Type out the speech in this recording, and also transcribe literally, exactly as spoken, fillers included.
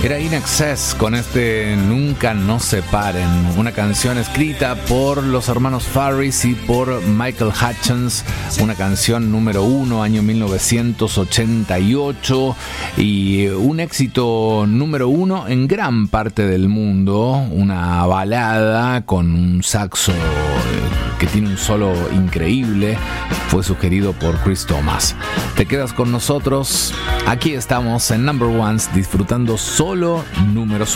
Era In Excess con este Nunca nos separen, una canción escrita por los hermanos Farris y por Michael Hutchence, una canción número uno, año mil novecientos ochenta y ocho, y un éxito número uno en gran parte del mundo, una balada con un saxo que tiene un solo increíble, fue sugerido por Chris Thomas. Te quedas con nosotros, aquí estamos en Number Ones disfrutando solo números